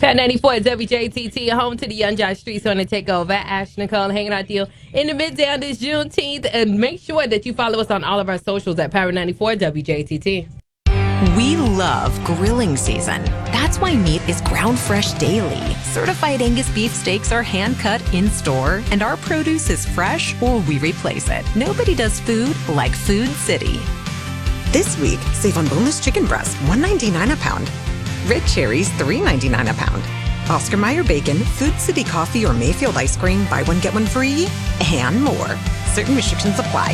At 94 WJTT, home to the Young Josh Streets on the takeover. Ash Nicole hanging out with you in the midday on this Juneteenth. And make sure that you follow us on all of our socials at Power 94 WJTT. We love grilling season. That's why meat is ground fresh daily. Certified Angus beef steaks are hand cut in store, and our produce is fresh or we replace it. Nobody does food like Food City. This week, save on boneless chicken breast, $1.99 a pound. Red cherries, $3.99 a pound. Oscar Mayer bacon, Food City coffee, or Mayfield ice cream, buy one, get one free, and more. Certain restrictions apply.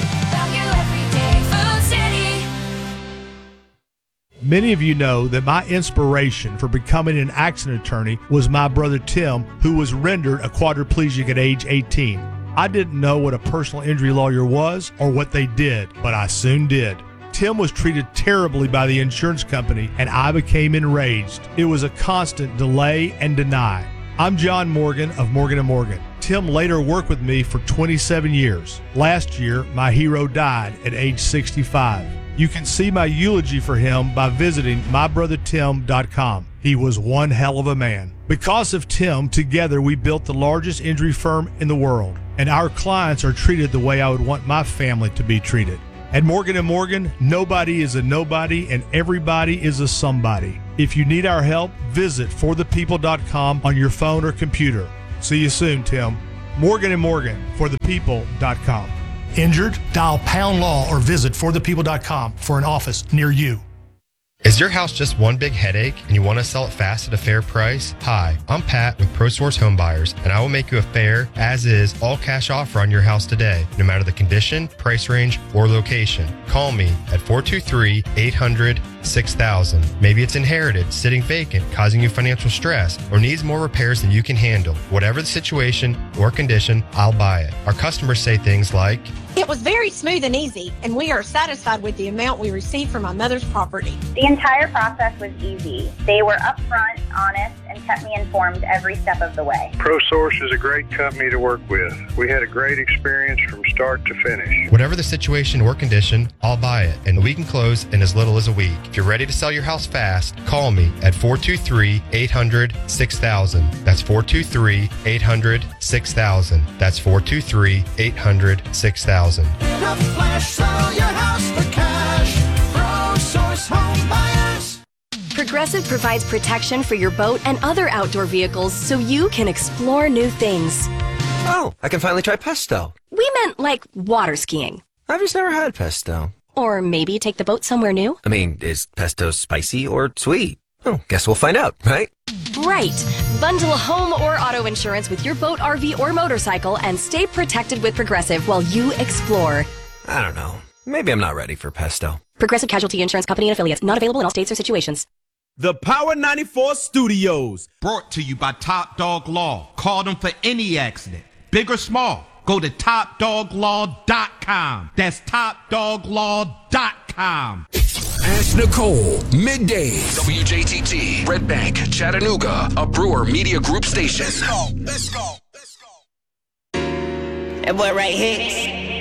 Many of you know that my inspiration for becoming an accident attorney was my brother Tim, who was rendered a quadriplegic at age 18. I didn't know what a personal injury lawyer was or what they did, but I soon did. Tim was treated terribly by the insurance company, and I became enraged. It was a constant delay and deny. I'm John Morgan of Morgan & Morgan. Tim later worked with me for 27 years. Last year, my hero died at age 65. You can see my eulogy for him by visiting mybrothertim.com. He was one hell of a man. Because of Tim, together we built the largest injury firm in the world, and our clients are treated the way I would want my family to be treated. At Morgan & Morgan, nobody is a nobody and everybody is a somebody. If you need our help, visit forthepeople.com on your phone or computer. See you soon, Tim. Morgan & Morgan, forthepeople.com. Injured? Dial pound law or visit forthepeople.com for an office near you. Is your house just one big headache and you want to sell it fast at a fair price? Hi, I'm Pat with ProSource Home Buyers, and I will make you a fair, as-is, all-cash offer on your house today, no matter the condition, price range, or location. Call me at 423-800-6000. Maybe it's inherited, sitting vacant, causing you financial stress, or needs more repairs than you can handle. Whatever the situation or condition, I'll buy it. Our customers say things like, "It was very smooth and easy, and we are satisfied with the amount we received for my mother's property." The entire process was easy. They were upfront, honest, and kept me informed every step of the way. ProSource is a great company to work with. We had a great experience from start to finish. whatever the situation or condition, I'll buy it, and we can close in as little as a week. If you're ready to sell your house fast, call me at 423-800-6000. That's 423-800-6000. That's 423-800-6000. Progressive provides protection for your boat and other outdoor vehicles so you can explore new things. Oh, I can finally try pesto. We meant like water skiing. I've just never had pesto. Or maybe take the boat somewhere new. I mean, is pesto spicy or sweet? Oh, guess we'll find out, right? Right. Bundle home or auto insurance with your boat, RV, or motorcycle and stay protected with Progressive while you explore. I don't know. Maybe I'm not ready for pesto. Progressive Casualty Insurance Company and Affiliates. Not available in all states or situations. The Power 94 Studios, brought to you by Top Dog Law. Call them for any accident, big or small. Go to TopDogLaw.com. That's TopDogLaw.com. Ash Nicole, midday. WJTT, Red Bank, Chattanooga, a Brewer Media Group station. Let's go. That boy right here.